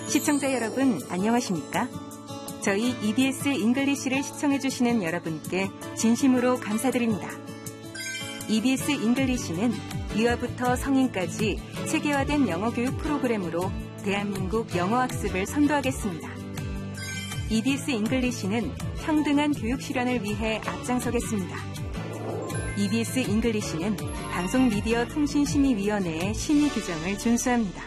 시청자 여러분, 안녕하십니까? 저희 EBS 잉글리시를 시청해주시는 여러분께 진심으로 감사드립니다. EBS 잉글리시는 유아부터 성인까지 체계화된 영어 교육 프로그램으로 대한민국 영어 학습을 선도하겠습니다. EBS 잉글리시는 평등한 교육 실현을 위해 앞장서겠습니다. EBS 잉글리시는 방송미디어통신심의위원회의 심의 규정을 준수합니다.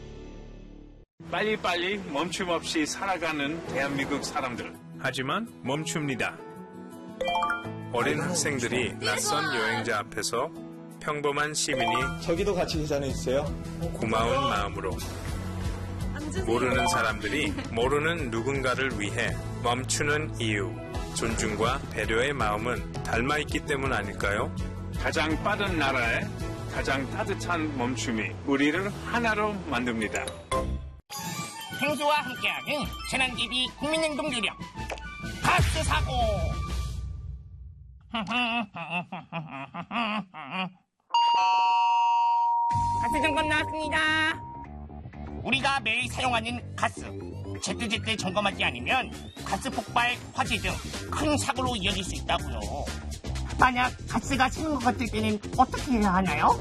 빨리빨리 멈춤 없이 살아가는 대한민국 사람들. 하지만 멈춥니다. 어린 학생들이 낯선 여행자 앞에서 평범한 시민이 저기도 같이 계산해 주세요. 고마운 마음으로 모르는 사람들이 모르는 누군가를 위해 멈추는 이유, 존중과 배려의 마음은 닮아있기 때문 아닐까요? 가장 빠른 나라에 가장 따뜻한 멈춤이 우리를 하나로 만듭니다. 행수와 함께하는 재난대비 국민행동 요령 가스 사고. 가스 점검 나왔습니다. 우리가 매일 사용하는 가스 제때제때 점검하지 않으면 가스 폭발, 화재 등 큰 사고로 이어질 수 있다고요. 만약 가스가 새는 것 같을 때는 어떻게 해야 하나요?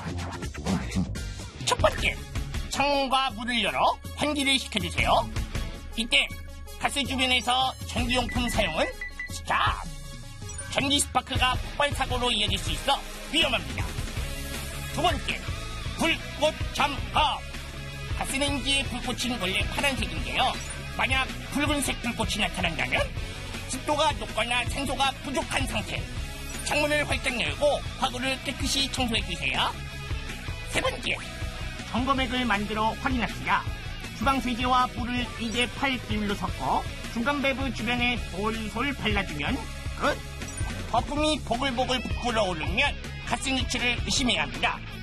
첫 번째, 창문과 문을 열어 환기를 시켜주세요. 이때 가스 주변에서 전기용품 사용은 스탑! 전기 스파크가 폭발 사고로 이어질 수 있어 위험합니다. 두 번째, 불꽃 점검. 가스레인지의 불꽃은 원래 파란색인데요. 만약 붉은색 불꽃이 나타난다면 습도가 높거나 산소가 부족한 상태. 창문을 활짝 열고 화구를 깨끗이 청소해주세요. 세 번째, 점검액을 만들어 확인합시다. 주방세제와 물을 2대8 비율로 섞어 중간 밸브 주변에 솔솔 발라주면 끝. 거품이 보글보글 부풀어 오르면 가스 유출을 의심해야 합니다.